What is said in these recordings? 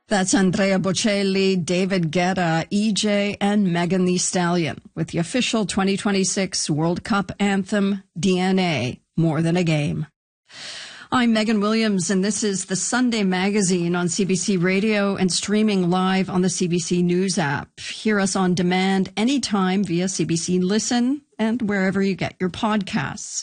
That's Andrea Bocelli, David Guetta, EJ, and Megan Thee Stallion with the official 2026 World Cup anthem, DNA, More Than a Game. I'm Megan Williams, and this is the Sunday Magazine on CBC Radio and streaming live on the CBC News app. Hear us on demand anytime via CBC Listen and wherever you get your podcasts.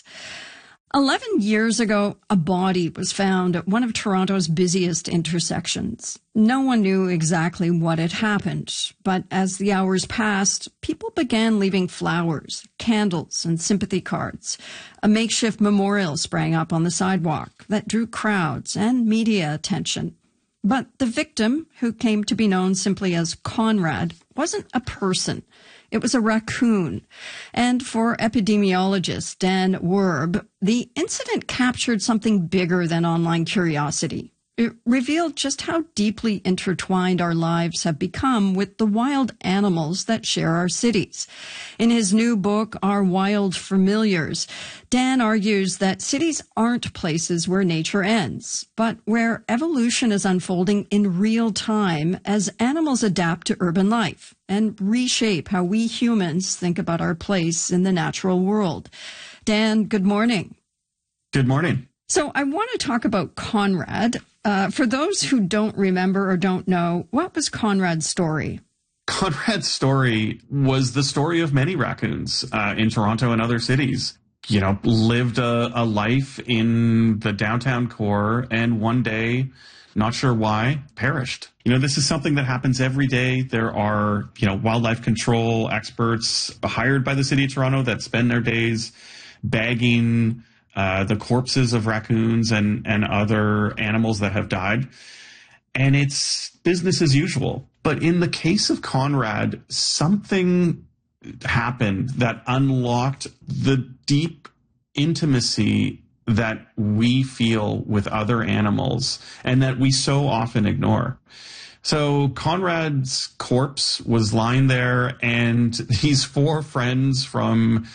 11 years ago, a body was found at one of Toronto's busiest intersections. No one knew exactly what had happened, but as the hours passed, people began leaving flowers, candles, and sympathy cards. A makeshift memorial sprang up on the sidewalk that drew crowds and media attention. But the victim, who came to be known simply as Conrad, wasn't a person. It was a raccoon. And for epidemiologist Dan Werb, the incident captured something bigger than online curiosity. It revealed just how deeply intertwined our lives have become with the wild animals that share our cities. In his new book, Our Wild Familiars, Dan argues that cities aren't places where nature ends, but where evolution is unfolding in real time as animals adapt to urban life and reshape how we humans think about our place in the natural world. Dan, good morning. Good morning. So I want to talk about Conrad. For those who don't remember or don't know, what was Conrad's story? Conrad's story was the story of many raccoons in Toronto and other cities. You know, lived a life in the downtown core and one day, not sure why, perished. You know, this is something that happens every day. There are, wildlife control experts hired by the city of Toronto that spend their days bagging the corpses of raccoons and other animals that have died. And it's business as usual. But in the case of Conrad, something happened that unlocked the deep intimacy that we feel with other animals and that we so often ignore. So Conrad's corpse was lying there, and these four friends from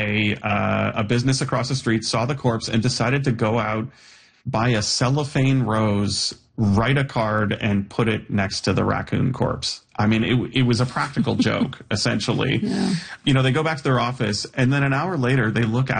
a business across the street saw the corpse and decided to go out, buy a cellophane rose, write a card, and put it next to the raccoon corpse. I mean, it was a practical joke, essentially. Yeah. They go back to their office, and then an hour later, they look out